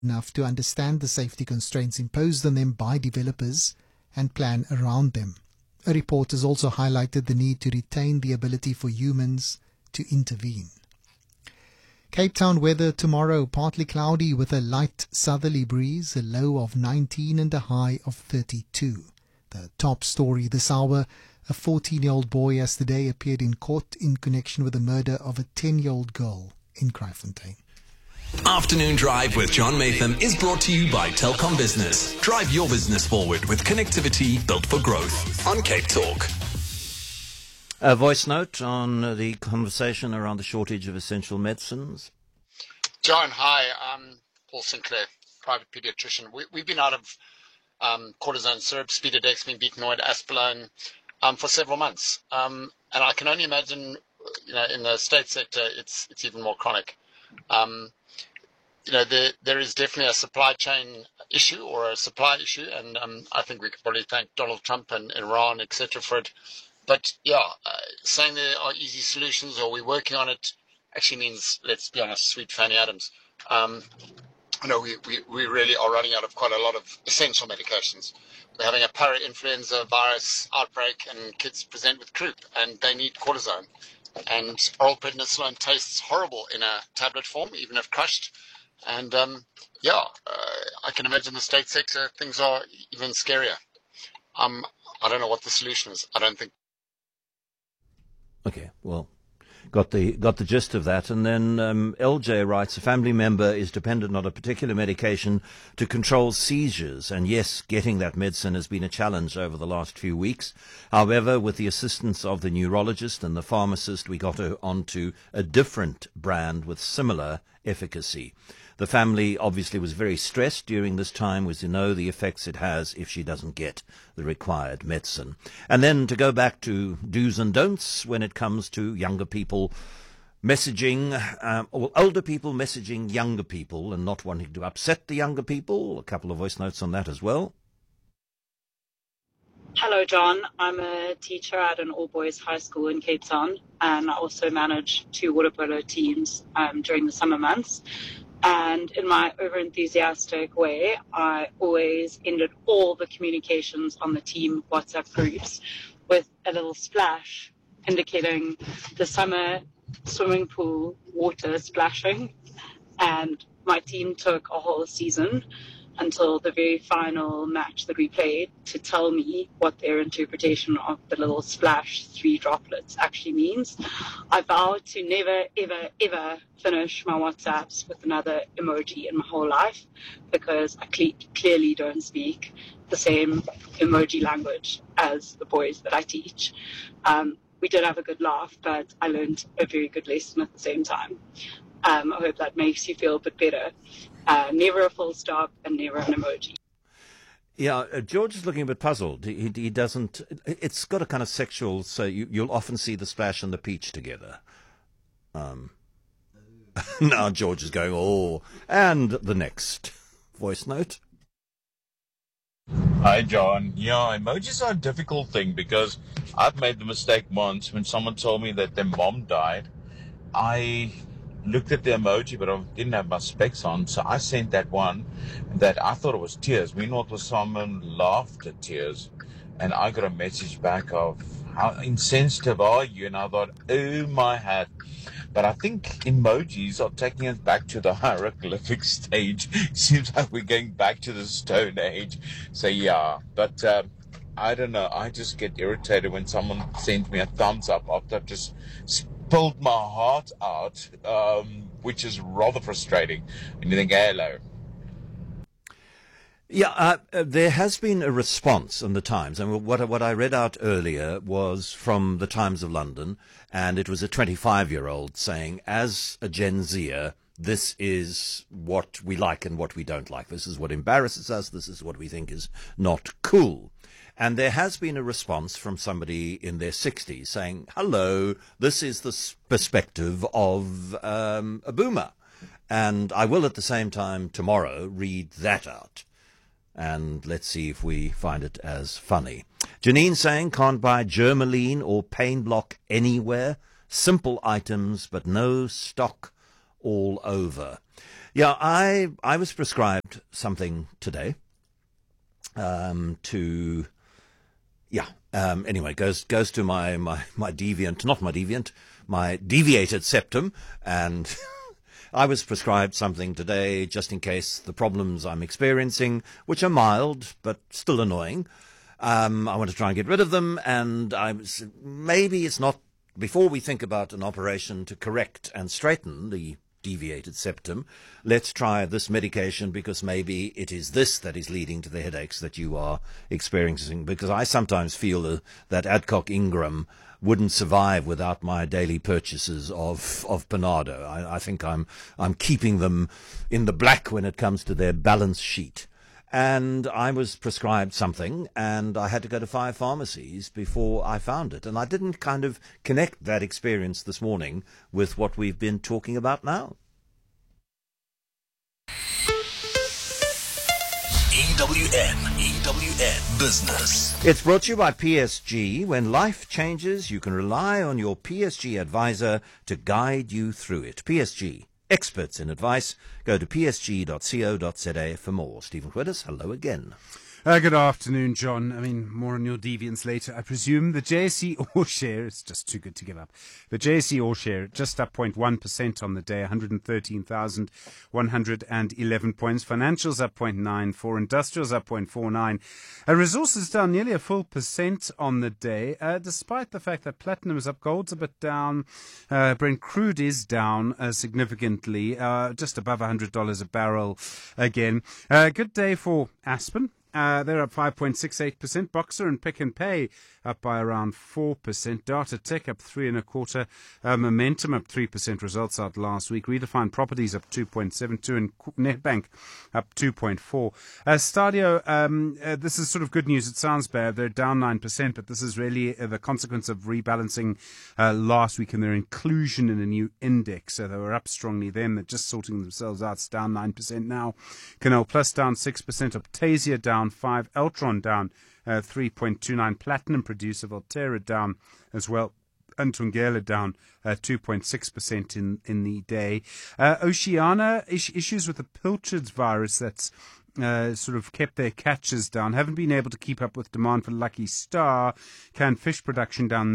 enough to understand the safety constraints imposed on them by developers and plan around them. A report has also highlighted the need to retain the ability for humans to intervene. Cape Town weather tomorrow, partly cloudy with a light southerly breeze, a low of 19 and a high of 32. The top story this hour, a 14-year-old boy yesterday appeared in court in connection with the murder of a 10-year-old girl in Kraaifontein. Afternoon Drive with John Maytham is brought to you by Telkom Business. Drive your business forward with connectivity built for growth on Cape Talk. A voice note on the conversation around the shortage of essential medicines. John, hi. I'm Paul Sinclair, private pediatrician. We've been out of cortisone syrup, Speedodex, Betanoid, Aspilone for several months. And I can only imagine, in the state sector, it's even more chronic. There is definitely a supply chain issue or a supply issue, and I think we could probably thank Donald Trump and Iran, etc., for it. But saying there are easy solutions or we're working on it actually means, let's be honest, sweet Fanny Adams. We really are running out of quite a lot of essential medications. We're having a para-influenza virus outbreak and kids present with croup and they need cortisone. And oral prednisolone tastes horrible in a tablet form, even if crushed. And I can imagine the state sector, things are even scarier. I don't know what the solution is. I don't think. Okay, well, got the gist of that. And then LJ writes, a family member is dependent on a particular medication to control seizures. And yes, getting that medicine has been a challenge over the last few weeks. However, with the assistance of the neurologist and the pharmacist, we got her onto a different brand with similar efficacy. The family obviously was very stressed during this time, as you know, the effects it has if she doesn't get the required medicine. And then to go back to do's and don'ts when it comes to younger people messaging, or older people messaging younger people and not wanting to upset the younger people. A couple of voice notes on that as well. Hello, John. I'm a teacher at an all-boys high school in Cape Town, and I also manage 2 water polo teams during the summer months. And in my over-enthusiastic way, I always ended all the communications on the team WhatsApp groups with a little splash indicating the summer swimming pool water splashing. And my team took a whole season until the very final match that we played to tell me what their interpretation of the little splash 3 droplets actually means. I vowed to never, ever, ever finish my WhatsApps with another emoji in my whole life because I clearly don't speak the same emoji language as the boys that I teach. We did have a good laugh, but I learned a very good lesson at the same time. I hope that makes you feel a bit better. Never a full stop and never an emoji. Yeah, George is looking a bit puzzled. He doesn't. It's got a kind of sexual. So you'll often see the splash and the peach together. Now George is going. Oh, and the next voice note. Hi, John. Yeah, emojis are a difficult thing because I've made the mistake once when someone told me that their mom died. I looked at the emoji, but I didn't have my specs on, so I sent that one that I thought it was tears. Meanwhile, it was someone laughed at tears, and I got a message back of, how insensitive are you? And I thought, oh my hat. But I think emojis are taking us back to the hieroglyphic stage. Seems like we're going back to the Stone Age. So yeah, but I don't know. I just get irritated when someone sends me a thumbs up after I've just spilled my heart out, which is rather frustrating. And you think, hello. Yeah, there has been a response in the Times. And what I read out earlier was from the Times of London, and it was a 25-year-old saying, as a Gen Zer, this is what we like and what we don't like. This is what embarrasses us. This is what we think is not cool. And there has been a response from somebody in their 60s saying, hello, this is the perspective of a boomer. And I will at the same time tomorrow read that out. And let's see if we find it as funny. Janine saying, can't buy Germaline or Pain Block anywhere. Simple items, but no stock all over. Yeah, I was prescribed something today. Anyway, goes to my deviated septum, and I was prescribed something today just in case the problems I'm experiencing, which are mild but still annoying, I want to try and get rid of them, and maybe it's not, before we think about an operation to correct and straighten the deviated septum, let's try this medication because maybe it is this that is leading to the headaches that you are experiencing. Because I sometimes feel that Adcock Ingram wouldn't survive without my daily purchases of Panado. I think I'm keeping them in the black when it comes to their balance sheet. And I was prescribed something, and I had to go to 5 pharmacies before I found it. And I didn't kind of connect that experience this morning with what we've been talking about now. EWN Business. It's brought to you by PSG. When life changes, you can rely on your PSG advisor to guide you through it. PSG. Experts in advice. Go to psg.co.za for more. Stephen Whittis, hello again. Good afternoon, John. I mean, more on your deviance later, I presume. The JSE All Share, it's just too good to give up. The JSE All Share, just up 0.1% on the day, 113,111 points. Financials up 0.94, industrials up 0.49. Resources down nearly a full percent on the day, despite the fact that platinum is up, gold's a bit down. Brent crude is down significantly, just above $100 a barrel again. Good day for Aspen. They're up 5.68%. Boxer and Pick and Pay up by around 4%. Data Tech up 3.25%. Momentum up 3%. Results out last week. Redefined Properties up 2.72%, and Netbank up 2.4%. Stadio, this is sort of good news. It sounds bad. They're down 9%, but this is really the consequence of rebalancing last week and their inclusion in a new index. So they were up strongly then. They're just sorting themselves out. It's down 9% now. Canal Plus down 6%. Optasia down 5%. Eltron down 3.29%. Platinum producer Volterra down as well. And Thungela down 2.6% in the day. Oceania, issues with the Pilchards virus that's sort of kept their catches down, haven't been able to keep up with demand for Lucky Star. Canned fish production down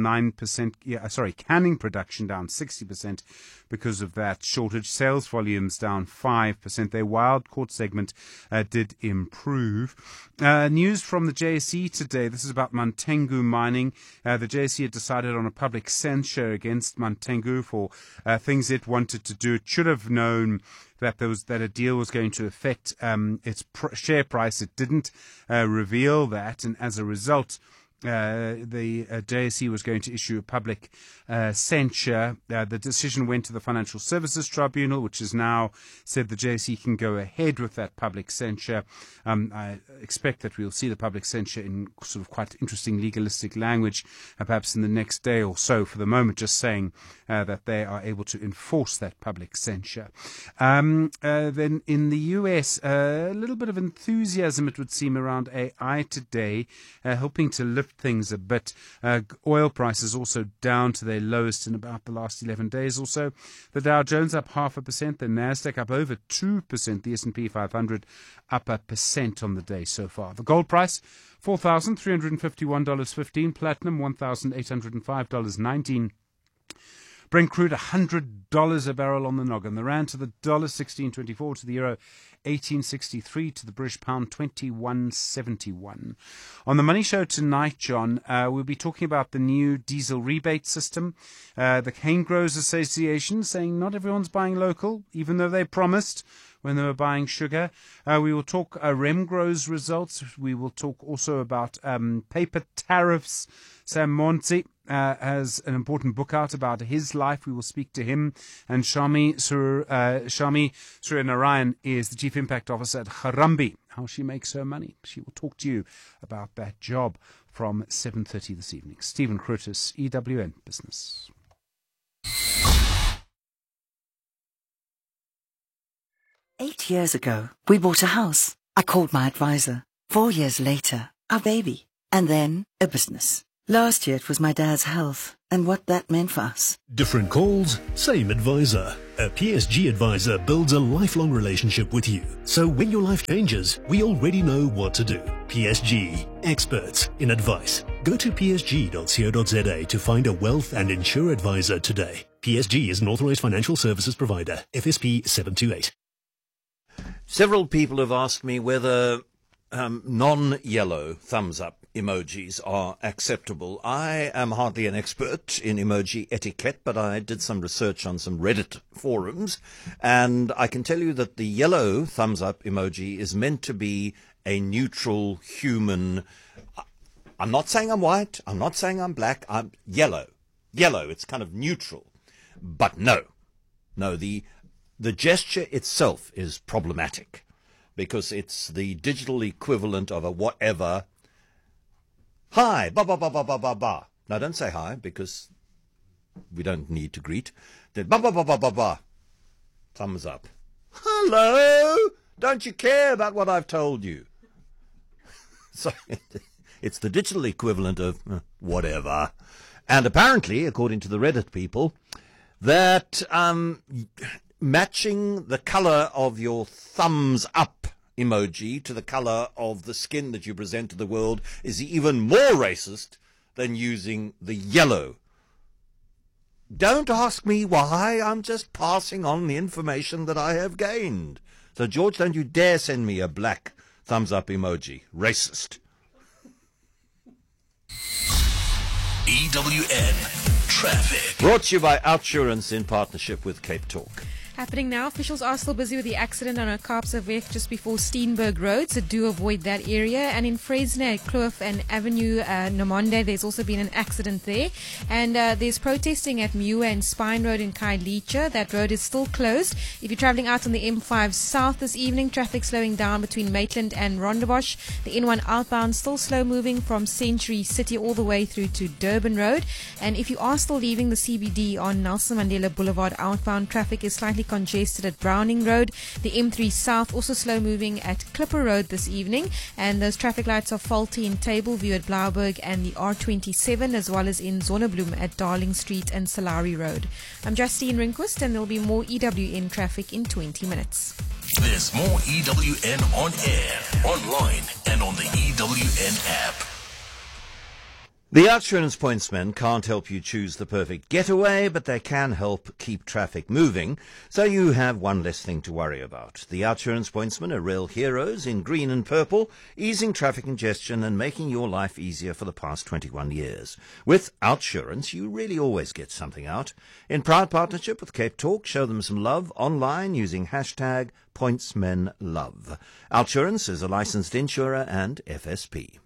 9%, canning production down 60% because of that shortage. Sales volumes down 5%. Their wild caught segment did improve. News from the JSE today. This is about Mantengu mining. The JSE had decided on a public censure against Mantengu for things it wanted to do. It should have known that a deal was going to affect its share price. It didn't reveal that, and as a result, the JSE was going to issue a public censure. The decision went to the Financial Services Tribunal, which has now said the JSE can go ahead with that public censure. I expect that we'll see the public censure in sort of quite interesting legalistic language, perhaps in the next day or so. For the moment, just saying that they are able to enforce that public censure. Then in the US, a little bit of enthusiasm, it would seem, around AI today, helping to lift things a bit. Oil prices also down to their lowest in about the last 11 days or so. The Dow Jones up 0.5%, the Nasdaq up over 2%, the S&P 500 up 1% on the day so far. The gold price, $4,351.15, platinum $1,805.19. Brent crude $100 a barrel on the noggin. The rand to the dollar 16.24, to the euro 18.63, to the British pound 21.71. On the Money Show tonight, John, we'll be talking about the new diesel rebate system. The Cane Growers Association saying not everyone's buying local, even though they promised when they were buying sugar. We will talk Remgro's results. We will talk also about paper tariffs. Sam Monti has an important book out about his life. We will speak to him. And Shami Surinarayan is the Chief Impact Officer at Harambee, how she makes her money. She will talk to you about that job from 7:30 this evening. Stephen Crutis, EWN Business. Eight years ago, we bought a house. I called my advisor. 4 years later, our baby. And then a business. Last year it was my dad's health and what that meant for us. Different calls, same advisor. A PSG advisor builds a lifelong relationship with you. So when your life changes, we already know what to do. PSG, experts in advice. Go to psg.co.za to find a wealth and insure advisor today. PSG is an authorized financial services provider. FSP 728. Several people have asked me whether non-yellow thumbs up emojis are acceptable. I am hardly an expert in emoji etiquette, but I did some research on some Reddit forums, and I can tell you that the yellow thumbs up emoji is meant to be a neutral human. I'm not saying I'm white, I'm not saying I'm black, I'm yellow. Yellow, it's kind of neutral. But no, the gesture itself is problematic because it's the digital equivalent of a whatever. Hi, ba ba ba ba ba ba ba. Now don't say hi because we don't need to greet. Then ba ba ba ba ba ba. Thumbs up. Hello. Don't you care about what I've told you? So it's the digital equivalent of whatever. And apparently, according to the Reddit people, that matching the color of your thumbs up emoji to the color of the skin that you present to the world is even more racist than using the yellow. Don't ask me why, I'm just passing on the information that I have gained. So George, don't you dare send me a black thumbs up emoji. Racist. EWN Traffic. Brought to you by Outsurance in partnership with Cape Talk. Happening now, officials are still busy with the accident on a Kaapseweg just before Steenberg Road, so do avoid that area. And in Fresno, Kloof and Avenue Namonde, there's also been an accident there. And there's protesting at Muir and Spine Road in Khayelitsha. That road is still closed. If you're traveling out on the M5 South this evening, traffic slowing down between Maitland and Rondebosch. The N1 outbound still slow moving from Century City all the way through to Durban Road. And if you are still leaving the CBD on Nelson Mandela Boulevard outbound, traffic is slightly congested at Browning Road. The M3 South also slow moving at Clipper Road this evening, and those traffic lights are faulty in Tableview at Blauberg and the R27, as well as in Zonnebloem at Darling Street and Salari Road. I'm Justine Rinquist, and there'll be more EWN traffic in 20 minutes. There's more EWN on air, online, and on the EWN app. The Outsurance pointsmen can't help you choose the perfect getaway, but they can help keep traffic moving, so you have one less thing to worry about. The Outsurance pointsmen are real heroes in green and purple, easing traffic congestion and making your life easier for the past 21 years. With Outsurance, you really always get something out. In proud partnership with Cape Talk, show them some love online using hashtag #PointsmenLove. Outsurance is a licensed insurer and FSP.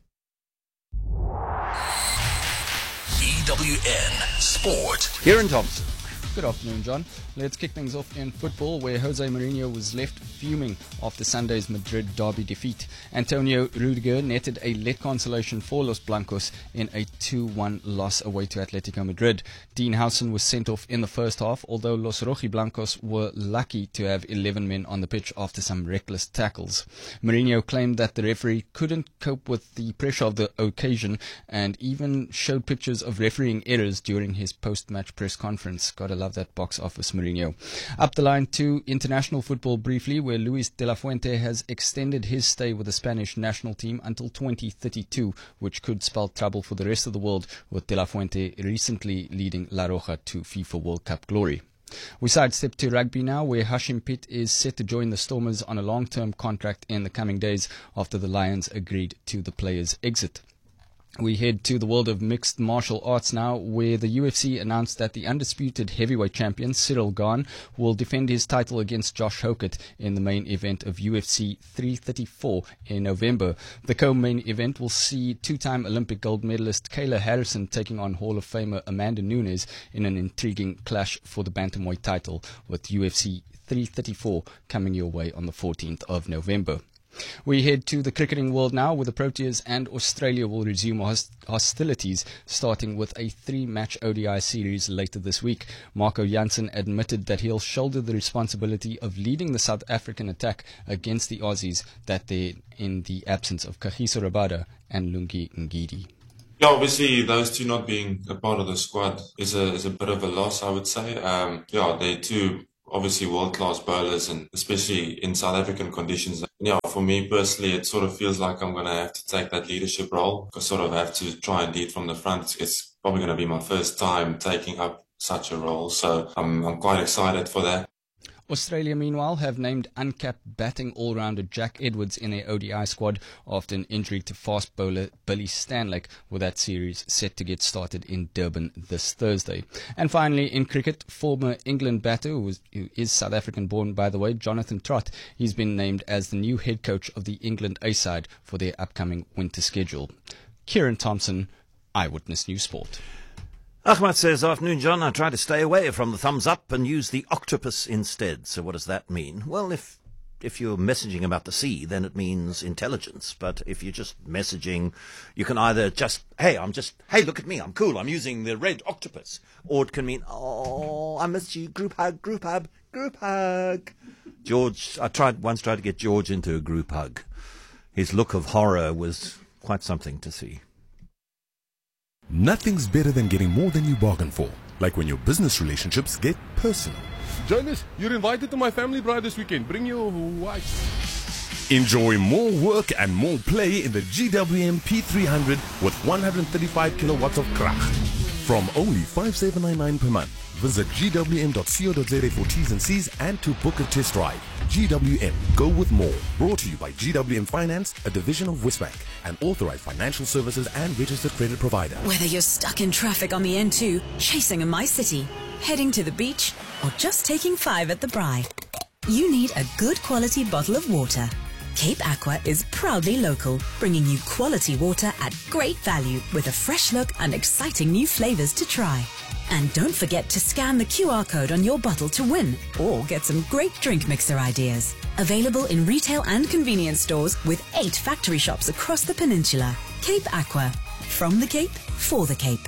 EWN Sport. Kieran Thompson. Good afternoon, John. Let's kick things off in football, where Jose Mourinho was left fuming after Sunday's Madrid derby defeat. Antonio Rudiger netted a late consolation for Los Blancos in a 2-1 loss away to Atletico Madrid. Dean Howson was sent off in the first half, although Los Rojiblancos were lucky to have 11 men on the pitch after some reckless tackles. Mourinho claimed that the referee couldn't cope with the pressure of the occasion and even showed pictures of refereeing errors during his post-match press conference. Gotta love that box office, Mourinho. Up the line to international football briefly, where Luis de la Fuente has extended his stay with the Spanish national team until 2032, which could spell trouble for the rest of the world, with de la Fuente recently leading La Roja to FIFA World Cup glory. We sidestep to rugby now, where Hashim Pitt is set to join the Stormers on a long-term contract in the coming days after the Lions agreed to the player's exit. We head to the world of mixed martial arts now, where the UFC announced that the undisputed heavyweight champion Cyril Gane will defend his title against Josh Hokett in the main event of UFC 334 in November. The co-main event will see two-time Olympic gold medalist Kayla Harrison taking on Hall of Famer Amanda Nunes in an intriguing clash for the bantamweight title, with UFC 334 coming your way on the 14th of November. We head to the cricketing world now, where the Proteas and Australia will resume hostilities, starting with a 3-match ODI series later this week. Marco Jansen admitted that he'll shoulder the responsibility of leading the South African attack against the Aussies, that they're in the absence of Kagiso Rabada and Lungi Ngidi. Yeah, obviously those two not being a part of the squad is a bit of a loss, I would say. Yeah, they're two obviously world-class bowlers, and especially in South African conditions. Yeah, for me personally, it sort of feels like I'm going to have to take that leadership role. I sort of have to try and lead from the front. It's probably going to be my first time taking up such a role, so I'm quite excited for that. Australia, meanwhile, have named uncapped batting all-rounder Jack Edwards in their ODI squad after an injury to fast bowler Billy Stanlake, with that series set to get started in Durban this Thursday. And finally, in cricket, former England batter, who is South African-born, by the way, Jonathan Trott, he's been named as the new head coach of the England A-side for their upcoming winter schedule. Kieran Thompson, Eyewitness News Sport. Ahmad says, afternoon, John, I try to stay away from the thumbs up and use the octopus instead. So what does that mean? Well, if you're messaging about the sea, then it means intelligence. But if you're just messaging, you can either just, hey, look at me, I'm cool, I'm using the red octopus. Or it can mean, oh, I missed you, group hug, group hug, group hug. George, I once tried to get George into a group hug. His look of horror was quite something to see. Nothing's better than getting more than you bargain for, like when your business relationships get personal. Jonas, you're invited to my family bride this weekend. Bring your wife. Enjoy more work and more play in the GWM P300 with 135 kilowatts of krag. From only $5,799 per month. Visit gwm.co.za for T's and C's and to book a test drive. GWM, go with more. Brought to you by GWM Finance, a division of Westbank, an authorized financial services and registered credit provider. Whether you're stuck in traffic on the N2, chasing a MyCity, heading to the beach, or just taking 5 at the Braai, you need a good quality bottle of water. Cape Aqua is proudly local, bringing you quality water at great value with a fresh look and exciting new flavors to try. And don't forget to scan the QR code on your bottle to win or get some great drink mixer ideas. Available in retail and convenience stores with 8 factory shops across the peninsula. Cape Aqua. From the Cape, for the Cape.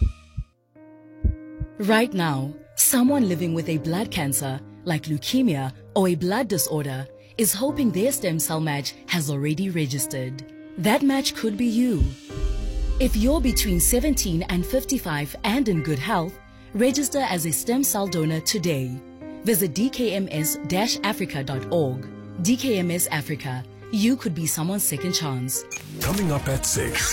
Right now, someone living with a blood cancer, like leukemia or a blood disorder, is hoping their stem cell match has already registered. That match could be you. If you're between 17 and 55 and in good health, register as a stem cell donor today. Visit dkms-africa.org. DKMS Africa. You could be someone's second chance. Coming up at 6.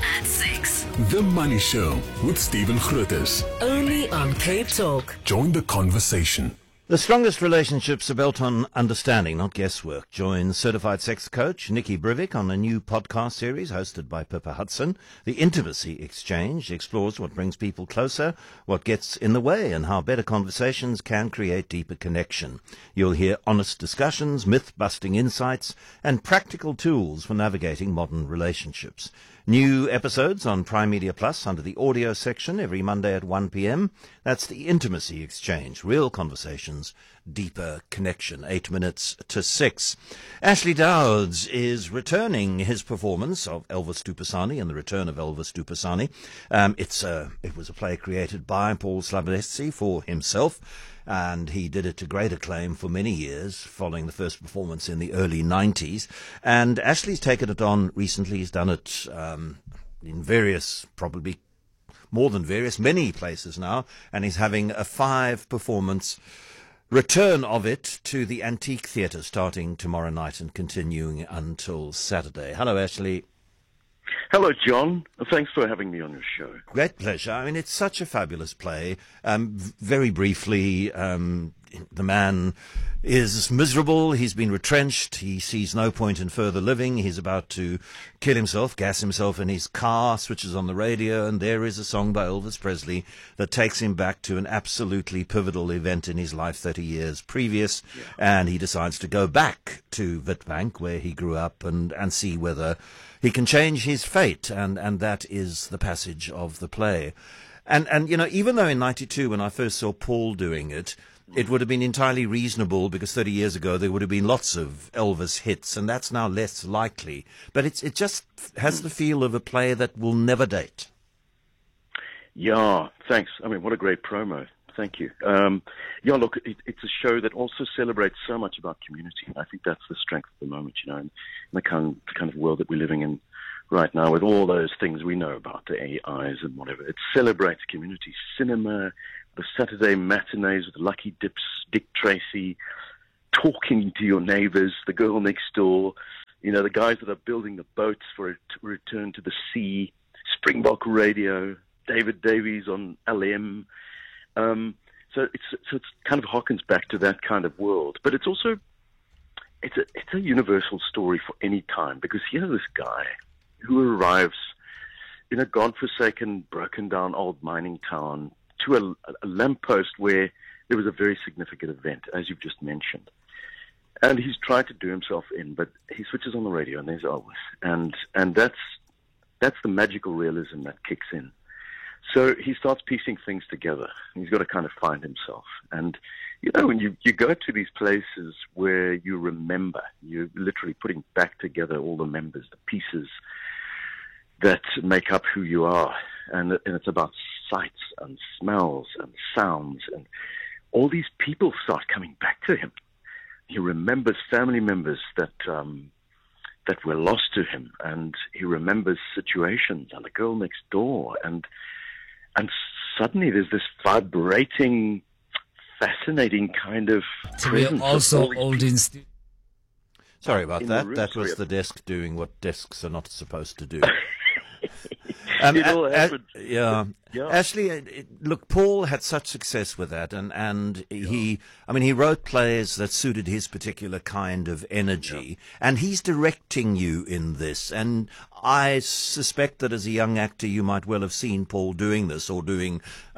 The Money Show with Stephen Grootes. Only on Cape Talk. Join the conversation. The strongest relationships are built on understanding, not guesswork. Join certified sex coach Nikki Brivik on a new podcast series hosted by Pippa Hudson. The Intimacy Exchange explores what brings people closer, what gets in the way, and how better conversations can create deeper connection. You'll hear honest discussions, myth-busting insights, and practical tools for navigating modern relationships. New episodes on Prime Media Plus under the audio section every Monday at 1 p.m. That's the Intimacy Exchange. Real conversations, deeper connection. 8 minutes to 6. Ashley Dowds is returning his performance of Elvis Stupasani and the Return of Elvis Stupasani. It was a play created by Paul Slaveski for himself, and he did it to great acclaim for many years, following the first performance in the early 90s. And Ashley's taken it on recently. He's done it in various, probably more than various, many places now, and he's having a 5-performance return of it to the Antique Theatre starting tomorrow night and continuing until Saturday. Hello, Ashley. Hello, John. Thanks for having me on your show. Great pleasure. I mean, it's such a fabulous play. Very briefly, the man is miserable. He's been retrenched. He sees no point in further living. He's about to kill himself, gas himself in his car, switches on the radio, and there is a song by Elvis Presley that takes him back to an absolutely pivotal event in his life 30 years previous. Yeah. And he decides to go back to Witbank, where he grew up, and see whether he can change his fate. And that is the passage of the play. And you know, even though in 92, when I first saw Paul doing it, it would have been entirely reasonable, because 30 years ago there would have been lots of Elvis hits, and that's now less likely. But it just has the feel of a play that will never date. Yeah, thanks. I mean, what a great promo. Thank you. Yeah, look, it's a show that also celebrates so much about community. I think that's the strength of the moment, you know, in the kind of world that we're living in right now with all those things we know about, the AIs and whatever. It celebrates community cinema, the Saturday matinees with Lucky Dips, Dick Tracy, talking to your neighbors, the girl next door, the guys that are building the boats for a return to the sea, Springbok Radio, David Davies on LM. So it's kind of harkens back to that kind of world. But it's also, it's a universal story for any time, because here's this guy who arrives in a godforsaken, broken down old mining town to a lamppost where there was a very significant event, as you've just mentioned. And he's tried to do himself in, but he switches on the radio and there's Elvis. And that's the magical realism that kicks in. So he starts piecing things together. He's got to kind of find himself. And, when you go to these places where you remember, you're literally putting back together all the members, the pieces that make up who you are. And it's about sights and smells and sounds. And all these people start coming back to him. He remembers family members that were lost to him. And he remembers situations and the girl next door. And suddenly there's this vibrating, fascinating kind of presence. We're also old in Sorry about that. That was the desk doing what desks are not supposed to do. Ashley, look, Paul had such success with that, and he wrote plays that suited his particular kind of energy, and he's directing you in this, and I suspect that as a young actor you might well have seen Paul doing this, or doing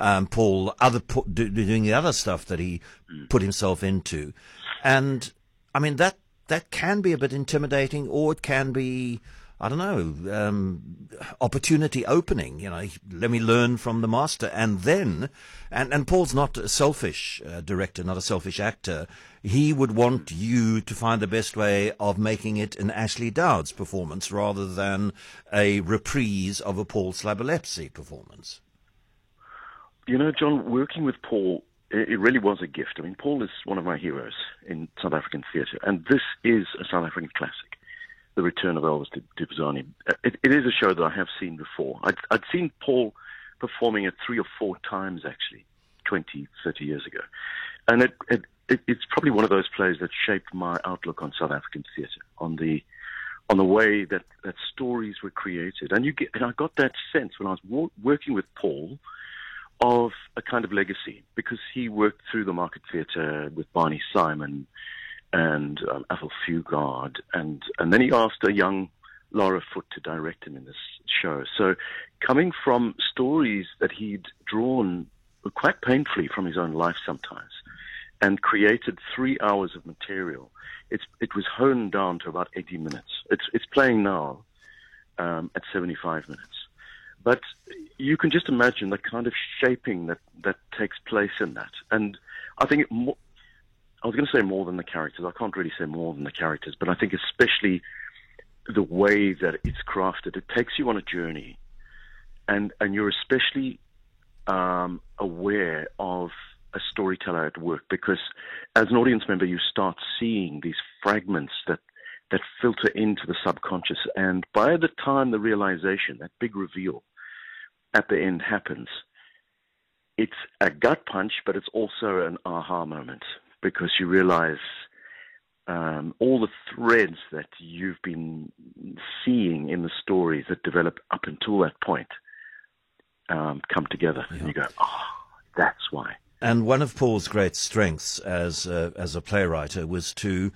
doing the other stuff that he put himself into, and I mean that can be a bit intimidating, or it can be, I don't know, opportunity opening, let me learn from the master. And then, and Paul's not a selfish director, not a selfish actor. He would want you to find the best way of making it an Ashley Dowd's performance rather than a reprise of a Paul Slabolepsy performance. John, working with Paul, it really was a gift. I mean, Paul is one of my heroes in South African theatre, and this is a South African classic. The Return of Elvis Debusani. It is a show that I have seen before. I'd seen Paul performing it 3 or 4 times, actually, 20, 30 years ago. And it's probably one of those plays that shaped my outlook on South African theatre, on the way that stories were created. And I got that sense when I was working with Paul of a kind of legacy, because he worked through the Market Theatre with Barney Simon and Athol Fugard, and then he asked a young Laura Foote to direct him in this show. So coming from stories that he'd drawn quite painfully from his own life sometimes, and created 3 hours of material, it was honed down to about 80 minutes. It's playing now at 75 minutes. But you can just imagine the kind of shaping that takes place in that. And I think I was going to say more than the characters. I can't really say more than the characters, but I think especially the way that it's crafted. It takes you on a journey, and you're especially aware of a storyteller at work, because as an audience member, you start seeing these fragments that filter into the subconscious. And by the time the realization, that big reveal at the end happens, it's a gut punch, but it's also an aha moment, because you realize all the threads that you've been seeing in the stories that develop up until that point come together. Yeah. And you go, that's why. And one of Paul's great strengths as a playwright was to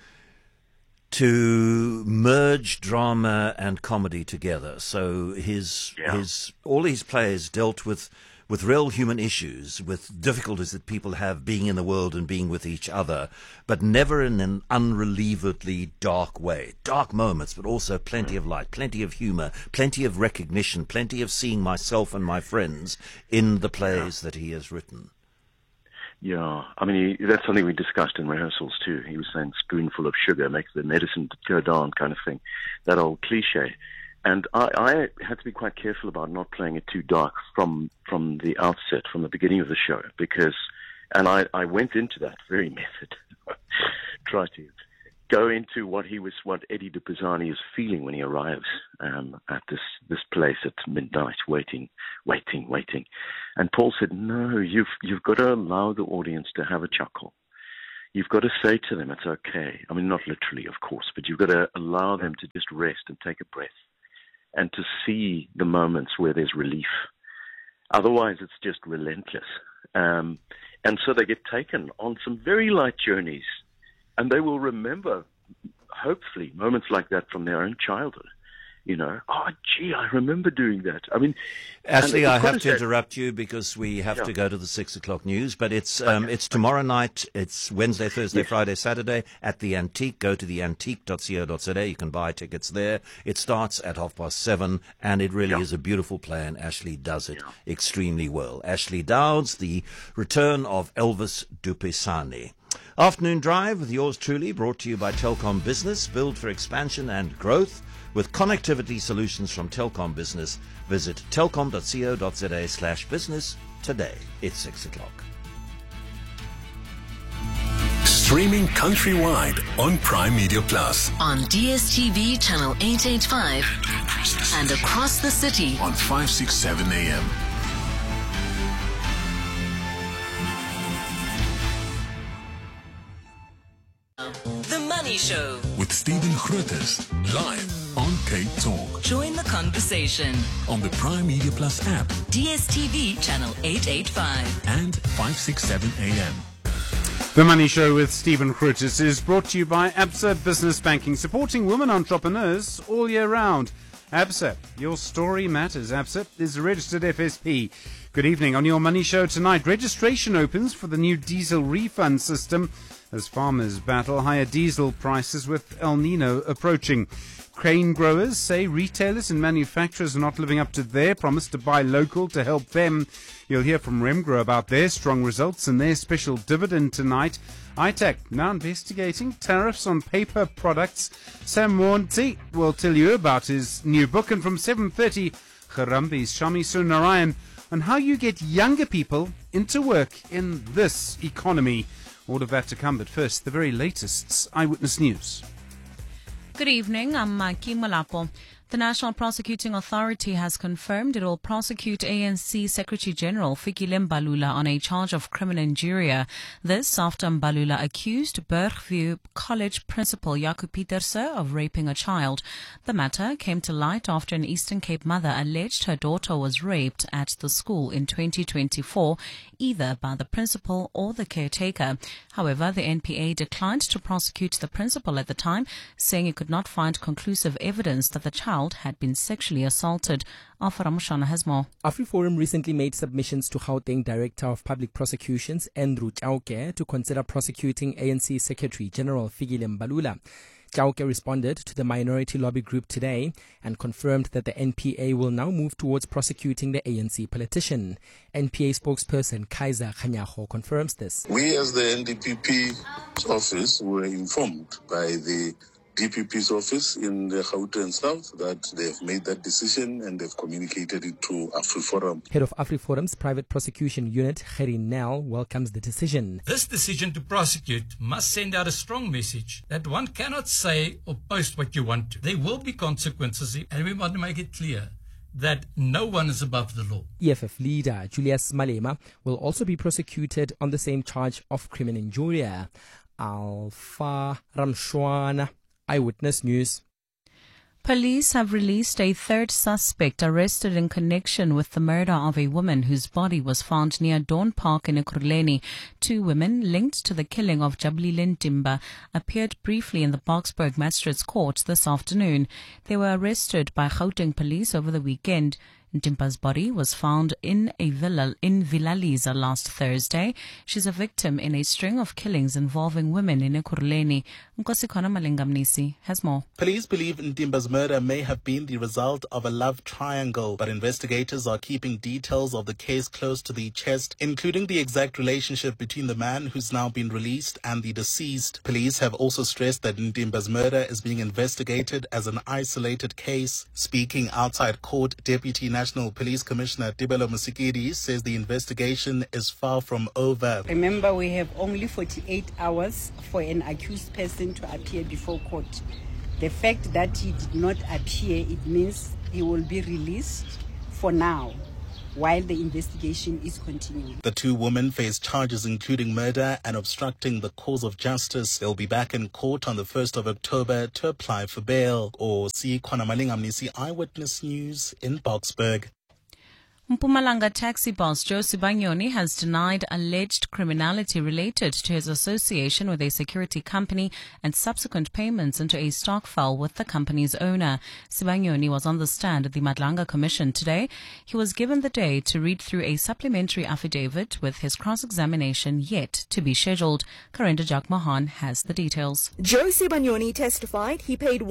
merge drama and comedy together. So all his plays dealt with real human issues, with difficulties that people have being in the world and being with each other, but never in an unrelievedly dark way. Dark moments, but also plenty of light, plenty of humor, plenty of recognition, plenty of seeing myself and my friends in the plays that he has written. Yeah, I mean, that's something we discussed in rehearsals too. He was saying spoonful of sugar makes the medicine go down kind of thing, that old cliche. And I had to be quite careful about not playing it too dark from the outset, from the beginning of the show, because, and I went into that very method, try to go into what Eddie de Pisani is feeling when he arrives at this place at midnight, waiting. And Paul said, no, you've got to allow the audience to have a chuckle. You've got to say to them, it's okay. I mean, not literally, of course, but you've got to allow them to just rest and take a breath and to see the moments where there's relief. Otherwise, it's just relentless. And so they get taken on some very light journeys, and they will remember, hopefully, moments like that from their own childhood. You know, oh, gee, I remember doing that. I mean, Ashley, I have to interrupt you because we have to go to the 6 o'clock news, but it's tomorrow night. It's Wednesday, Thursday, Friday, Saturday at the Antique. Go to theantique.co.za. You can buy tickets there. It starts at 7:30, and it really is a beautiful play, and Ashley does it extremely well. Ashley Dowds, the return of Elvis Dupisani. Afternoon Drive with yours truly, brought to you by Telkom Business. Build for expansion and growth. With connectivity solutions from Telkom Business, visit telkom.co.za/business today. It's 6 o'clock. Streaming countrywide on Prime Media Plus. On DSTV channel 885 and across the city on 567 AM. The Money Show with Stephen Grootes, live on Cape Talk. Join the conversation on the Prime Media Plus app, DSTV channel 885 and 567 AM. The Money Show with Stephen Grootes is brought to you by Absa Business Banking, supporting women entrepreneurs all year round. Absa, your story matters. Absa is a registered FSP. Good evening. On your Money Show tonight, registration opens for the new diesel refund system as farmers battle higher diesel prices with El Nino approaching. Grain growers say retailers and manufacturers are not living up to their promise to buy local to help them. You'll hear from Remgro about their strong results and their special dividend tonight. ITAC now investigating tariffs on paper products. Sam Monti will tell you about his new book, and from 7:30, Harambi's Shami Sunarayan on how you get younger people into work in this economy. All of that to come, but first, the very latest Eyewitness News. Good evening, I'm Maki Malapo. The National Prosecuting Authority has confirmed it will prosecute ANC Secretary General Fikile Mbalula on a charge of criminal injury. This after Mbalula accused Bergview College principal Jaco Pieterse of raping a child. The matter came to light after an Eastern Cape mother alleged her daughter was raped at the school in 2024, either by the principal or the caretaker. However, the NPA declined to prosecute the principal at the time, saying it could not find conclusive evidence that the child had been sexually assaulted. Alpha Ramushana has more. AfriForum recently made submissions to Gauteng Director of Public Prosecutions, Andrew Chauke, to consider prosecuting ANC Secretary General Fikile Mbalula. Chauke responded to the minority lobby group today and confirmed that the NPA will now move towards prosecuting the ANC politician. NPA spokesperson Kaiser Khanyago confirms this. We as the NDPP's office were informed by the DPP's office in the Gauteng South that they've made that decision and they've communicated it to AfriForum. Head of AfriForum's private prosecution unit, Gerry Nel, welcomes the decision. This decision to prosecute must send out a strong message that one cannot say or post what you want to. There will be consequences, and we want to make it clear that no one is above the law. EFF leader Julius Malema will also be prosecuted on the same charge of criminal injury. Alpha Ramshwana, Eyewitness News. Police have released a third suspect arrested in connection with the murder of a woman whose body was found near Dawn Park in Ekurhuleni. Two women linked to the killing of Jabulile Ntimba appeared briefly in the Boksburg Magistrates Court this afternoon. They were arrested by Gauteng police over the weekend. Ntimba's body was found in a villa in Vilaliza last Thursday. She's a victim in a string of killings involving women in Ekurhuleni. Nkosikona Malingamnisi has more. Police believe Ntimba's murder may have been the result of a love triangle, but investigators are keeping details of the case close to the chest, including the exact relationship between the man who's now been released and the deceased. Police have also stressed that Ntimba's murder is being investigated as an isolated case. Speaking outside court, Deputy National Police Commissioner Tibelo Musikiri says the investigation is far from over. Remember, we have only 48 hours for an accused person to appear before court. The fact that he did not appear, it means he will be released for now, while the investigation is continuing. The two women face charges including murder and obstructing the cause of justice. They'll be back in court on the 1st of October to apply for bail. Or see Kwanamalingam Eyewitness News in Boksburg. Mpumalanga taxi boss Joe Sibanyoni has denied alleged criminality related to his association with a security company and subsequent payments into a stokvel with the company's owner. Sibanyoni was on the stand at the Madlanga Commission today. He was given the day to read through a supplementary affidavit with his cross-examination yet to be scheduled. Karinda Jagmohan has the details. Joe Sibanyoni testified he paid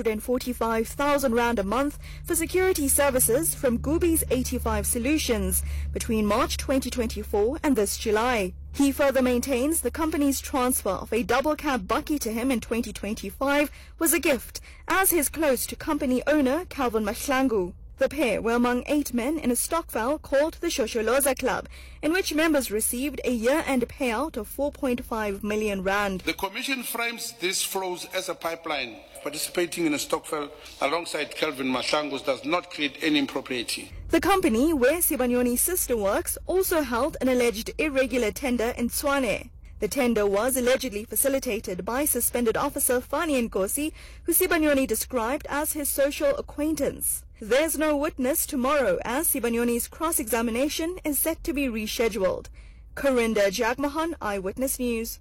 145,000 rand a month for security services from Goobies 85 Solutions between March 2024 and this July. He further maintains the company's transfer of a double cab bakkie to him in 2025 was a gift, as his close to company owner Calvin Mahlangu. The pair were among 8 men in a stokvel called the Shosholoza Club, in which members received a year-end payout of 4.5 million rand. The Commission frames these flows as a pipeline. Participating in a stokvel alongside Calvin Mahlangu does not create any impropriety. The company, where Sibanyoni's sister works, also held an alleged irregular tender in Tshwane. The tender was allegedly facilitated by suspended officer Fani Nkosi, who Sibanyoni described as his social acquaintance. There's no witness tomorrow, as Sibanyoni's cross-examination is set to be rescheduled. Karinda Jagmohan, Eyewitness News.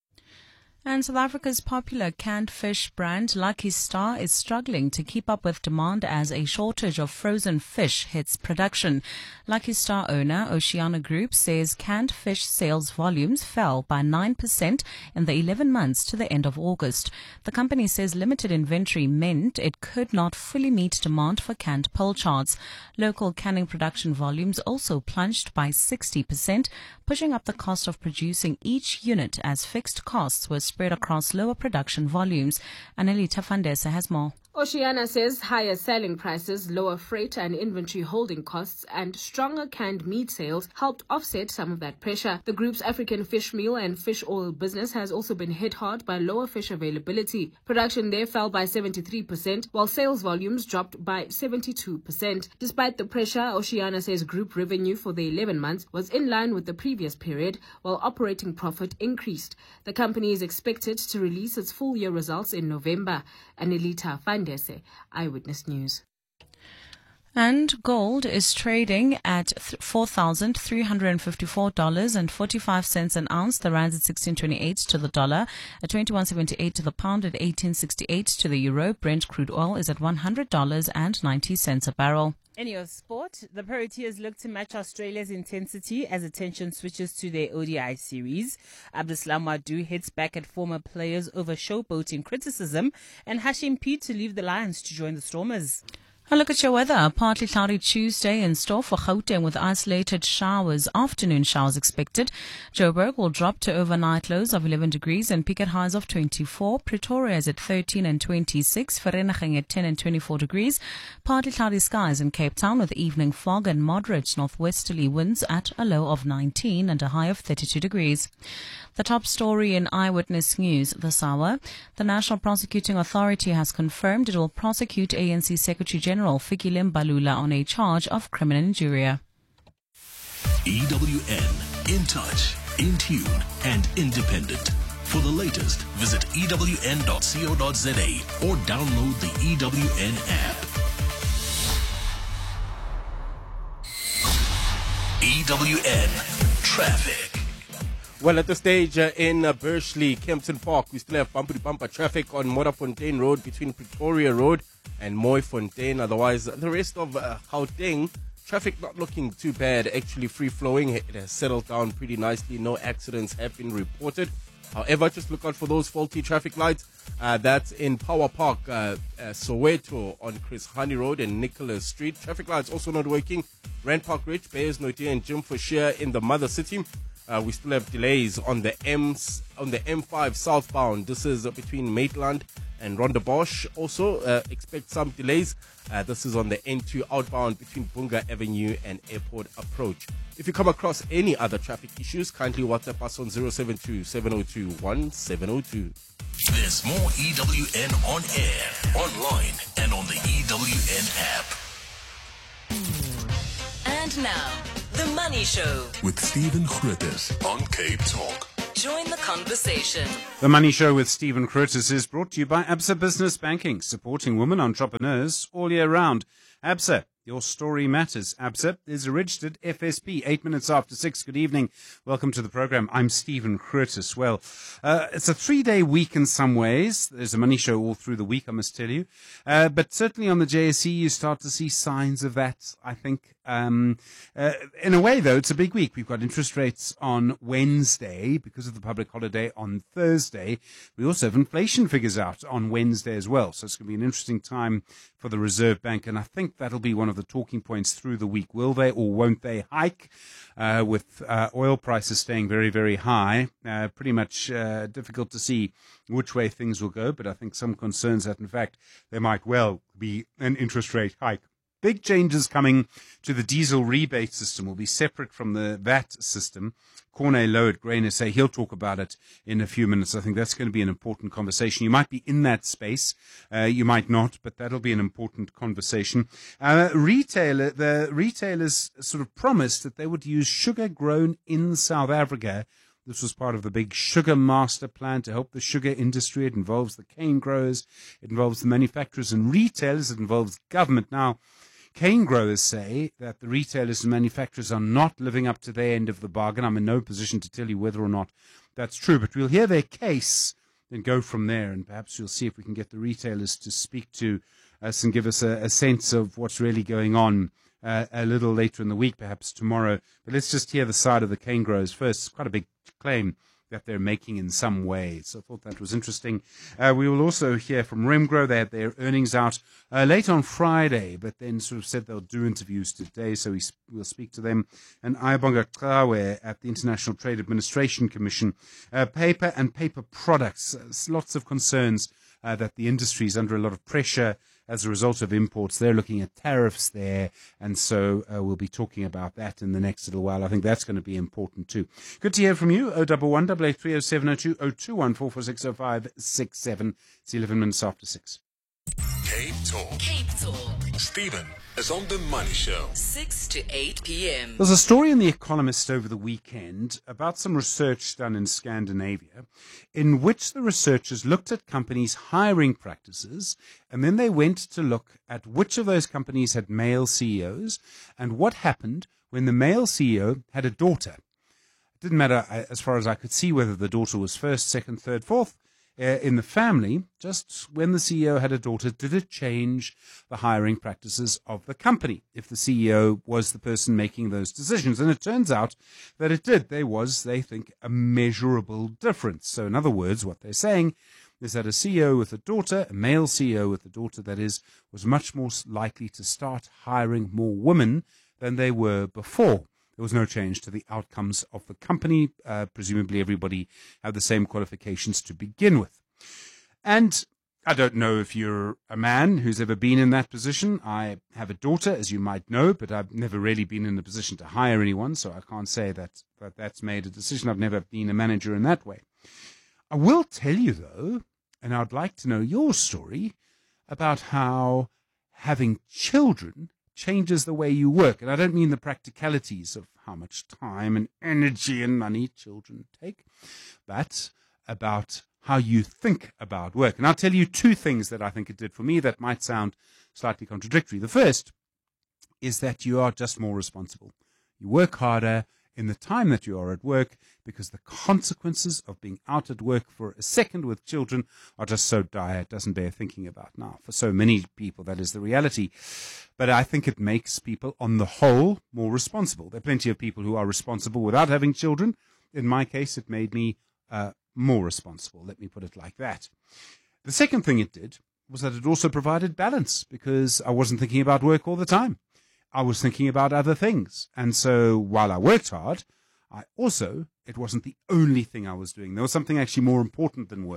And South Africa's popular canned fish brand Lucky Star is struggling to keep up with demand as a shortage of frozen fish hits production. Lucky Star owner Oceana Group says canned fish sales volumes fell by 9% in the 11 months to the end of August. The company says limited inventory meant it could not fully meet demand for canned pilchards. Local canning production volumes also plunged by 60%, pushing up the cost of producing each unit as fixed costs were spread across lower production volumes. Annelita Fandesa has more. Oceana says higher selling prices, lower freight and inventory holding costs, and stronger canned meat sales helped offset some of that pressure. The group's African fish meal and fish oil business has also been hit hard by lower fish availability. Production there fell by 73%, while sales volumes dropped by 72%. Despite the pressure, Oceana says group revenue for the 11 months was in line with the previous period, while operating profit increased. The company is expected to release its full-year results in November. Anelita Fandese, Eyewitness News. And gold is trading at $4,354.45 an ounce. The rand at 16.28 to the dollar, at 21.78 to the pound, at 18.68 to the euro. Brent crude oil is at $100.90 a barrel. In your sport, the Proteas look to match Australia's intensity as attention switches to their ODI series. Abdeslam Wadou hits back at former players over showboating criticism, and Hashim P to leave the Lions to join the Stormers. A look at your weather. Partly cloudy Tuesday in store for Gauteng with isolated showers. Afternoon showers expected. Joburg will drop to overnight lows of 11 degrees and peak at highs of 24. Pretoria is at 13 and 26. Vereeniging at 10 and 24 degrees. Partly cloudy skies in Cape Town with evening fog and moderate northwesterly winds at a low of 19 and a high of 32 degrees. The top story in Eyewitness News this hour. The National Prosecuting Authority has confirmed it will prosecute ANC Secretary General Fikile Mbalula on a charge of criminal injury. EWN, in touch, in tune, and independent. For the latest, visit ewn.co.za or download the EWN app. EWN Traffic. Well, at this stage in Bursley, Kempton Park, we still have bumper-to-bumper traffic on Modderfontein Road between Pretoria Road and Mooifontein. Otherwise, the rest of Gauteng, traffic not looking too bad, actually free-flowing. It has settled down pretty nicely. No accidents have been reported. However, just look out for those faulty traffic lights. That's in Power Park, Soweto on Chris Hani Road and Nicholas Street. Traffic lights also not working. Rand Park Ridge, Bayers Notier and Jim Forshire in the Mother City. We still have delays on the M5 southbound. This is between Maitland and Rondebosch also expect some delays. This is on the N2 outbound between Bunga Avenue and Airport Approach. If you come across any other traffic issues, kindly WhatsApp us on 072-702-1702. There's more EWN on air, online, and on the EWN app. And now, The Money Show with Stephen Grootes on Cape Talk. Join the conversation. The Money Show with Stephen Grootes is brought to you by Absa Business Banking, supporting women entrepreneurs all year round. Absa, your story matters. Absa is a registered FSB. 8 minutes after 6. Good evening. Welcome to the program. I'm Stephen Grootes. Well, it's a 3-day week in some ways. There's a Money Show all through the week, I must tell you. But certainly on the JSE, you start to see signs of that, I think. In a way, though, it's a big week. We've got interest rates on Wednesday because of the public holiday on Thursday. We also have inflation figures out on Wednesday as well. So it's going to be an interesting time for the Reserve Bank. And I think that'll be one of the talking points through the week. Will they or won't they hike? With oil prices staying very, very high, pretty much difficult to see which way things will go. But I think some concerns that, in fact, there might well be an interest rate hike. Big changes coming to the diesel rebate system will be separate from the VAT system. Corné Lowe at Grain SA, he'll talk about it in a few minutes. I think that's going to be an important conversation. You might be in that space, you might not, but that'll be an important conversation. The retailers sort of promised that they would use sugar grown in South Africa. This was part of the big sugar master plan to help the sugar industry. It involves the cane growers, it involves the manufacturers and retailers, it involves government. Now, cane growers say that the retailers and manufacturers are not living up to their end of the bargain. I'm in no position to tell you whether or not that's true, but we'll hear their case and go from there, and perhaps we'll see if we can get the retailers to speak to us and give us a sense of what's really going on a little later in the week, perhaps tomorrow. But let's just hear the side of the cane growers first. It's quite a big claim that they're making in some way. So I thought that was interesting. We will also hear from Remgro. They had their earnings out late on Friday, but then sort of said they'll do interviews today, so we'll speak to them. And Ayabonga Kawe at the International Trade Administration Commission. Paper and paper products. Lots of concerns that the industry is under a lot of pressure as a result of imports. They're looking at tariffs there, and so we'll be talking about that in the next little while. I think that's going to be important too. Good to hear from you. 011 883 0702 021 446 0567. It's 11 minutes after 6. Cape Talk. Cape Talk. Stephen is on The Money Show. 6 to 8 p.m. There's a story in The Economist over the weekend about some research done in Scandinavia in which the researchers looked at companies' hiring practices, and then they went to look at which of those companies had male CEOs and what happened when the male CEO had a daughter. It didn't matter, as far as I could see, whether the daughter was first, second, third, fourth in the family. Just when the CEO had a daughter, did it change the hiring practices of the company if the CEO was the person making those decisions? And it turns out that it did. There was, they think, a measurable difference. So in other words, what they're saying is that a CEO with a daughter, a male CEO with a daughter, that is, was much more likely to start hiring more women than they were before. There was no change to the outcomes of the company. Presumably everybody had the same qualifications to begin with. And I don't know if you're a man who's ever been in that position. I have a daughter, as you might know, but I've never really been in a position to hire anyone, so I can't say that that's made a decision. I've never been a manager in that way. I will tell you, though, and I'd like to know your story about how having children changes the way you work. And I don't mean the practicalities of how much time and energy and money children take, but about how you think about work. And I'll tell you two things that I think it did for me that might sound slightly contradictory. The first is that you are just more responsible. You work harder in the time that you are at work because the consequences of being out at work for a second with children are just so dire it doesn't bear thinking about. Now, for so many people, that is the reality. But I think it makes people, on the whole, more responsible. There are plenty of people who are responsible without having children. In my case, it made me more responsible. Let me put it like that. The second thing it did was that it also provided balance because I wasn't thinking about work all the time. I was thinking about other things. And so while I worked hard, it wasn't the only thing I was doing. There was something actually more important than work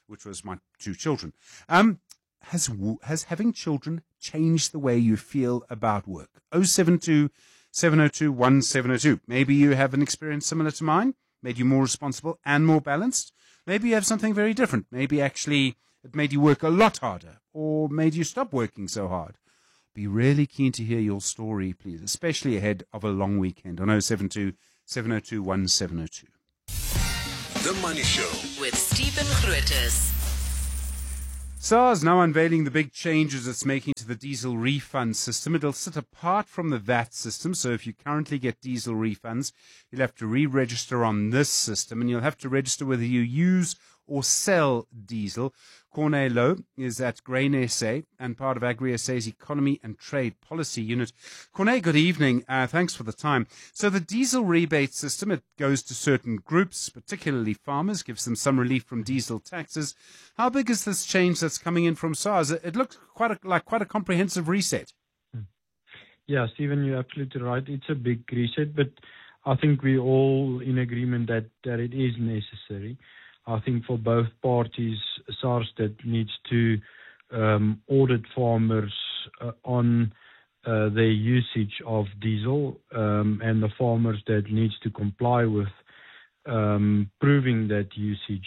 which was my 2 children. Has having children changed the way you feel about work? 072 702 1702. Maybe you have an experience similar to mine, made you more responsible and more balanced. Maybe you have something very different. Maybe actually it made you work a lot harder or made you stop working so hard. Be really keen to hear your story, please, especially ahead of a long weekend on 072 702 1702. The Money Show with Stephen Grootes. SARS now unveiling the big changes it's making to the diesel refund system. It'll sit apart from the VAT system, so if you currently get diesel refunds, you'll have to re-register on this system, and you'll have to register whether you use or sell diesel. Corné Lowe is at Grain SA and part of Agri SA's Economy and Trade Policy Unit. Corné, good evening. Thanks for the time. So the diesel rebate system, it goes to certain groups, particularly farmers, gives them some relief from diesel taxes. How big is this change that's coming in from SARS? It looks like quite a comprehensive reset. Yeah, Stephen, you're absolutely right. It's a big reset, but I think we're all in agreement that it is necessary. I think for both parties, SARS that needs to audit farmers on their usage of diesel, and the farmers that needs to comply with proving that usage.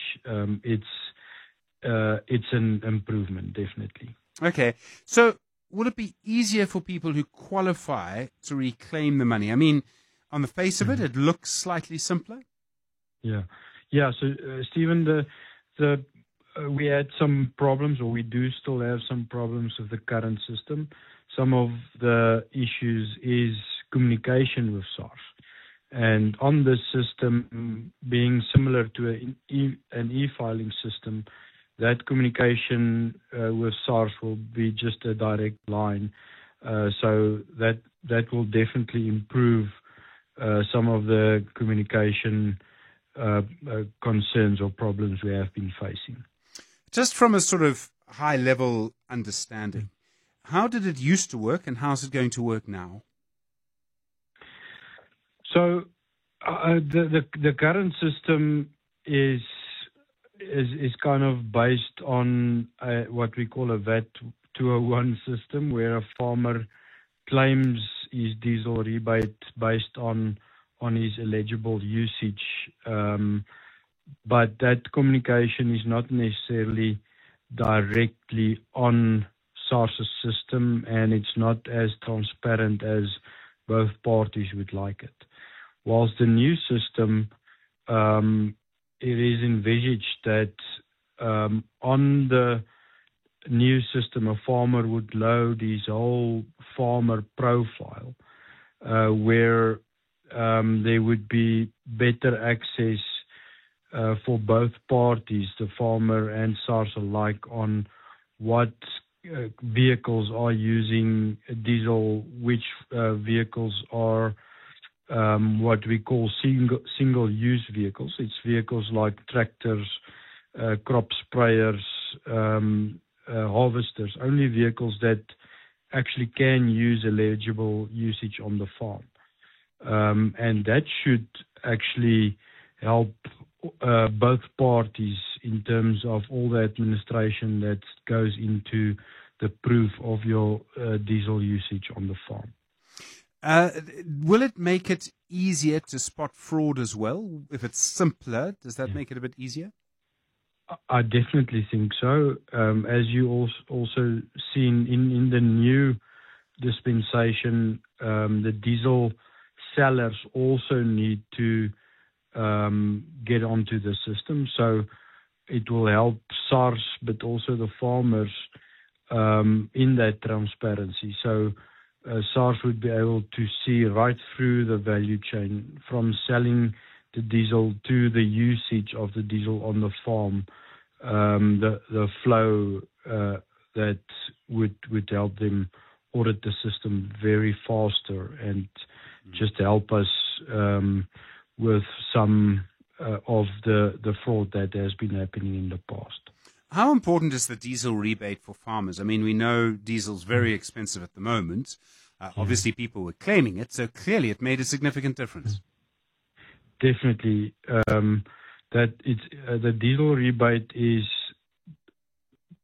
It's an improvement, definitely. Okay, so will it be easier for people who qualify to reclaim the money? I mean, on the face of it, it looks slightly simpler. Yeah. So, Stephen, we had some problems, or we do still have some problems with the current system. Some of the issues is communication with SARS. And on this system, being similar to an e-filing system, that communication with SARS will be just a direct line. So that will definitely improve some of the communication concerns or problems we have been facing. Just from a sort of high-level understanding, how did it used to work and how's it going to work now? So the current system is kind of based on what we call a VAT 201 system, where a farmer claims his diesel rebate based on his eligible usage, but that communication is not necessarily directly on SARS's system, and it's not as transparent as both parties would like it. Whilst the new system, it is envisaged that on the new system, a farmer would load his whole farmer profile, where there would be better access for both parties, the farmer and SARS alike, on what vehicles are using diesel, which vehicles are what we call single-use vehicles. It's vehicles like tractors, crop sprayers, harvesters, only vehicles that actually can use eligible usage on the farm. And that should actually help both parties in terms of all the administration that goes into the proof of your diesel usage on the farm. Will it make it easier to spot fraud as well? If it's simpler, does that make it a bit easier? I definitely think so. As you also seen in the new dispensation, the diesel sellers also need to get onto the system. So it will help SARS, but also the farmers in that transparency. So SARS would be able to see right through the value chain, from selling the diesel to the usage of the diesel on the farm, the flow that would help them audit the system very faster and just help us with some of the fraud that has been happening in the past. How important is the diesel rebate for farmers? I mean, we know diesel's very expensive at the moment. Obviously, people were claiming it, so clearly it made a significant difference. Definitely. That it's the diesel rebate is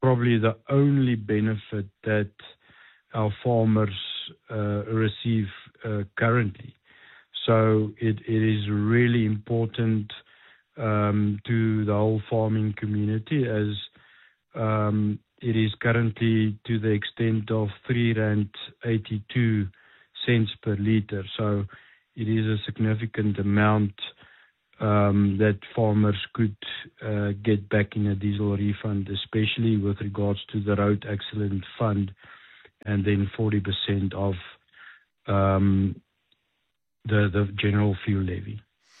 probably the only benefit that our farmers receive currently. So it is really important to the whole farming community, as it is currently to the extent of R3.82 per litre. So it is a significant amount that farmers could get back in a diesel refund, especially with regards to the Road Accident Fund, and then 40% of the general fuel levy.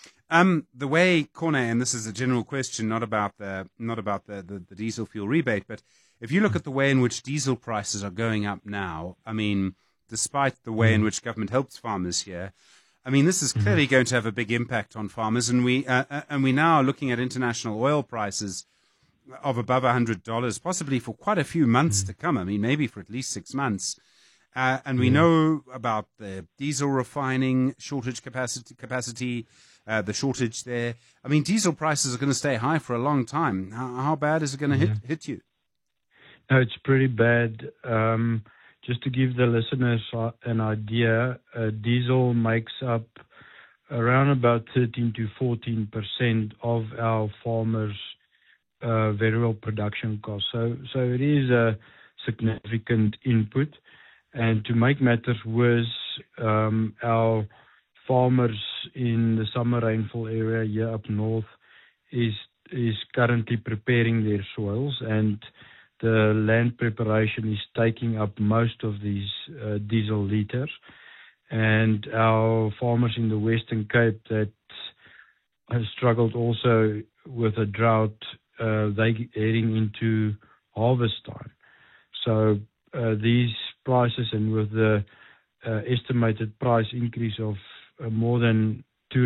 The way, Corne, and this is a general question, not about the diesel fuel rebate, but if you look at the way in which diesel prices are going up now, I mean, despite the way in which government helps farmers here, I mean, this is clearly going to have a big impact on farmers, and we now are looking at international oil prices of above $100, possibly for quite a few months to come. I mean, maybe for at least 6 months. And we know about the diesel refining shortage capacity, the shortage there. I mean, diesel prices are going to stay high for a long time. How bad is it going to hit you? No, it's pretty bad. Just to give the listeners an idea, diesel makes up around about 13 to 14% of our farmers' variable production costs. So it is a significant input. And to make matters worse, our farmers in the summer rainfall area here up north is currently preparing their soils, and the land preparation is taking up most of these diesel liters. And our farmers in the Western Cape that have struggled also with a drought, they're heading into harvest time. So these prices, and with the estimated price increase of more than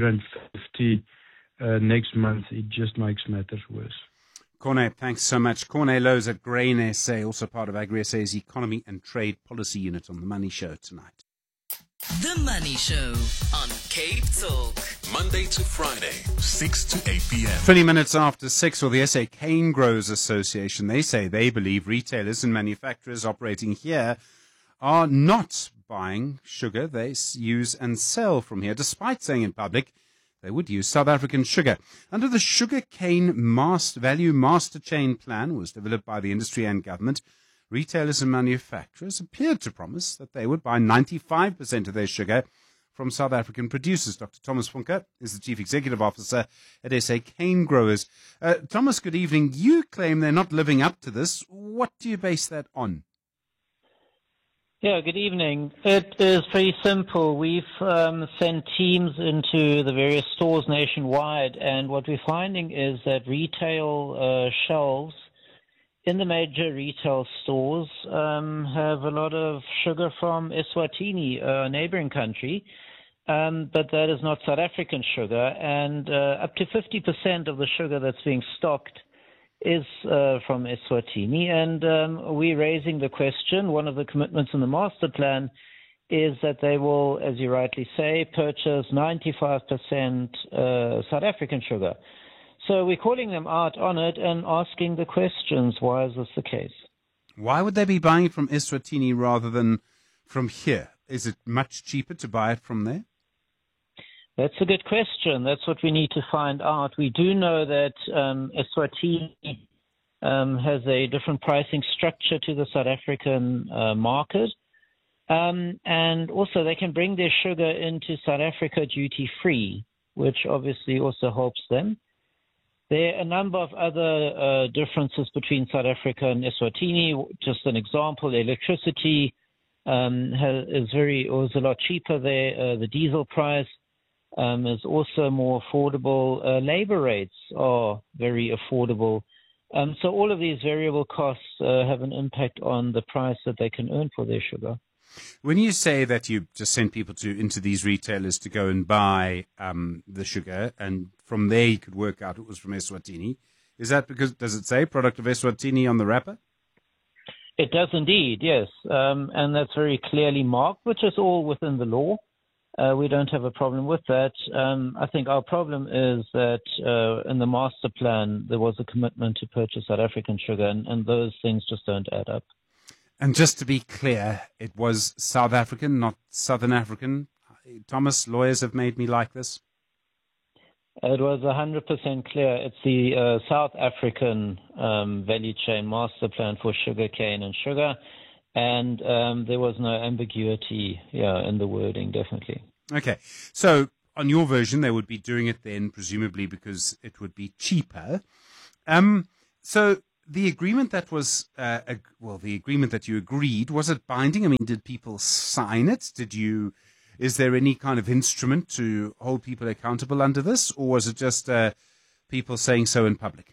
R2.50 next month, it just makes matters worse. Corne, thanks so much. Corne Lows at Grain SA, also part of Agri SA's Economy and Trade Policy Unit on The Money Show tonight. The Money Show on Cape Talk. Monday to Friday, 6 to 8 p.m. 20 minutes after 6, or the SA Cane Growers Association, they say they believe retailers and manufacturers operating here are not buying sugar they use and sell from here, despite saying in public they would use South African sugar. Under the Sugar Cane Value Master Chain Plan, was developed by the industry and government, retailers and manufacturers appeared to promise that they would buy 95% of their sugar from South African producers. Dr. Thomas Funke is the Chief Executive Officer at SA Cane Growers. Thomas, good evening. You claim they're not living up to this. What do you base that on? Yeah, good evening. It is pretty simple. We've sent teams into the various stores nationwide, and what we're finding is that retail shelves in the major retail stores have a lot of sugar from Eswatini, a neighboring country, but that is not South African sugar, and up to 50% of the sugar that's being stocked is from Eswatini, and we're raising the question. One of the commitments in the master plan is that they will, as you rightly say, purchase 95% South African sugar. So we're calling them out on it and asking the questions, why is this the case? Why would they be buying it from Eswatini rather than from here? Is it much cheaper to buy it from there? That's a good question. That's what we need to find out. We do know that Eswatini has a different pricing structure to the South African market. And also they can bring their sugar into South Africa duty-free, which obviously also helps them. There are a number of other differences between South Africa and Eswatini. Just an example, electricity is a lot cheaper there. The diesel price is also more affordable. Labor rates are very affordable. So all of these variable costs have an impact on the price that they can earn for their sugar. When you say that you just send people into these retailers to go and buy the sugar, and from there you could work out it was from Eswatini, is that because, does it say product of Eswatini on the wrapper? It does indeed, yes. And that's very clearly marked, which is all within the law. we don't have a problem with that. I think our problem is that in the master plan, there was a commitment to purchase South African sugar, and those things just don't add up. And just to be clear, it was South African, not Southern African. Thomas, lawyers have made me like this. It was 100% clear. It's the South African value chain master plan for sugarcane and sugar, and there was no ambiguity in the wording, definitely. Okay, so on your version, they would be doing it then, presumably because it would be cheaper. So the agreement that was, the agreement that you agreed, was it binding? I mean, did people sign it? Is there any kind of instrument to hold people accountable under this, or was it just people saying so in public?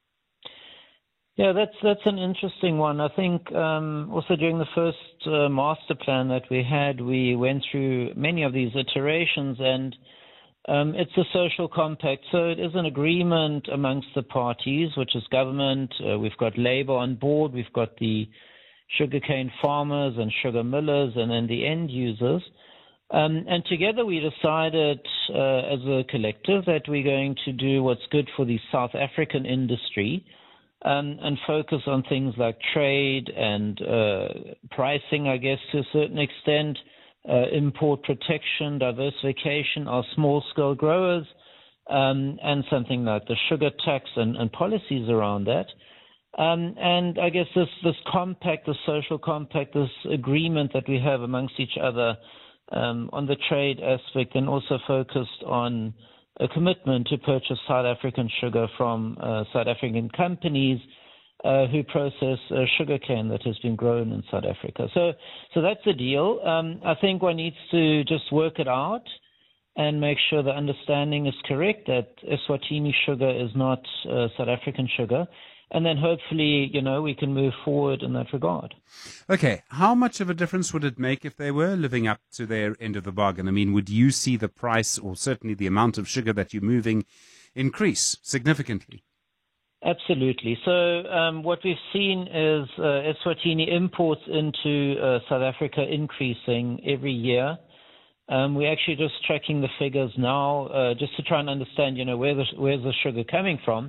Yeah, that's an interesting one. I think also during the first master plan that we had, we went through many of these iterations, and it's a social compact. So it is an agreement amongst the parties, which is government. We've got Labour on board. We've got the sugarcane farmers and sugar millers, and then the end users. And together we decided as a collective that we're going to do what's good for the South African industry and focus on things like trade and pricing, I guess, to a certain extent, import protection, diversification of small-scale growers, and something like the sugar tax and policies around that. And I guess this compact, the social compact, this agreement that we have amongst each other on the trade aspect, and also focused on a commitment to purchase South African sugar from South African companies who process sugarcane that has been grown in South Africa. So that's the deal. I think one needs to just work it out and make sure the understanding is correct, that Eswatini sugar is not South African sugar. And then hopefully, we can move forward in that regard. Okay. How much of a difference would it make if they were living up to their end of the bargain? I mean, would you see the price, or certainly the amount of sugar that you're moving, increase significantly? Absolutely. So what we've seen is Eswatini imports into South Africa increasing every year. We're actually just tracking the figures now just to try and understand, where's the sugar coming from.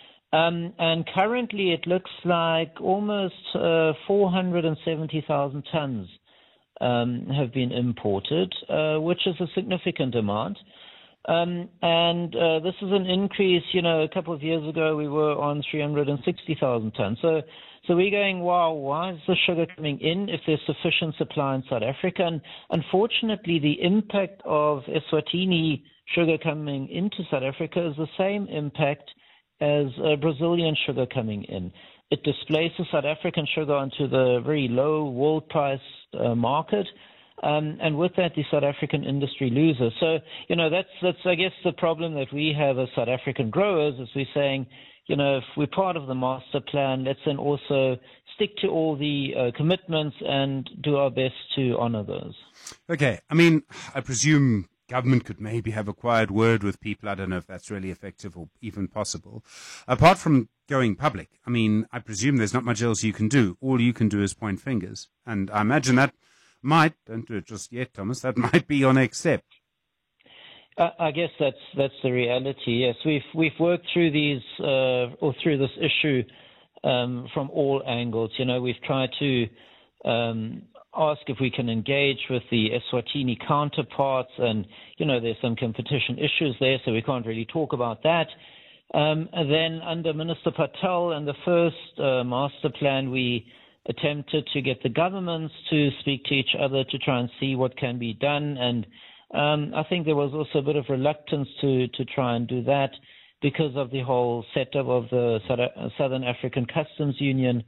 And currently it looks like almost 470,000 tons have been imported, which is a significant amount. And this is an increase, a couple of years ago we were on 360,000 tons. So we're going, wow, why is the sugar coming in if there's sufficient supply in South Africa? And unfortunately, the impact of Eswatini sugar coming into South Africa is the same impact as Brazilian sugar coming in. It displaces South African sugar onto the very low world price market, and with that, the South African industry loses. So, that's I guess the problem that we have as South African growers, is we're saying, if we're part of the master plan, let's then also stick to all the commitments and do our best to honor those. Okay. I mean, I presume government could maybe have a quiet word with people. I don't know if that's really effective or even possible. Apart from going public, I mean, I presume there's not much else you can do. All you can do is point fingers. And I imagine that don't do it just yet, Thomas, that might be your next step. I guess that's the reality. Yes, we've worked through through this issue from all angles. We've tried to ask if we can engage with the Eswatini counterparts, and there's some competition issues there, so we can't really talk about that. And then under Minister Patel and the first master plan, we attempted to get the governments to speak to each other to try and see what can be done, and I think there was also a bit of reluctance to try and do that because of the whole setup of the Southern African Customs Union.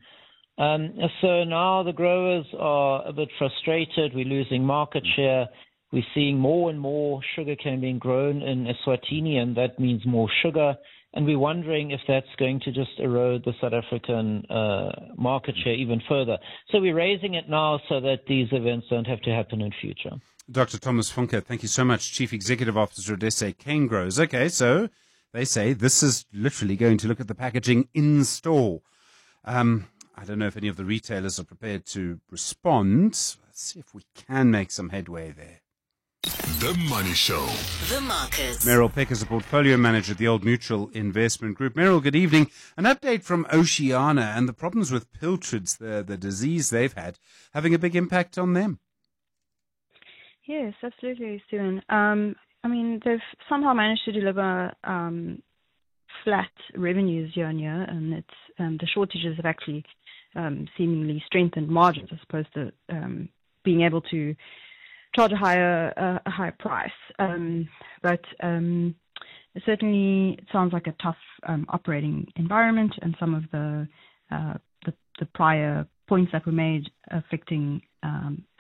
So now the growers are a bit frustrated. We're losing market share. We're seeing more and more sugarcane being grown in Eswatini, and that means more sugar. And we're wondering if that's going to just erode the South African market share even further. So we're raising it now so that these events don't have to happen in future. Dr. Thomas Funke, thank you so much, Chief Executive Officer at SA Cane Growers. Okay, so they say this is literally going to look at the packaging in store. I don't know if any of the retailers are prepared to respond. Let's see if we can make some headway there. The Money Show. The markets. Meryl Peck is a portfolio manager at the Old Mutual Investment Group. Meryl, good evening. An update from Oceania and the problems with pilchards, the disease they've had, having a big impact on them. Yes, absolutely, Stephen. They've somehow managed to deliver flat revenues year on year, and it's the shortages have actually seemingly strengthened margins as opposed to being able to charge a higher price. But it certainly sounds like a tough operating environment, and some of the prior points that were made affecting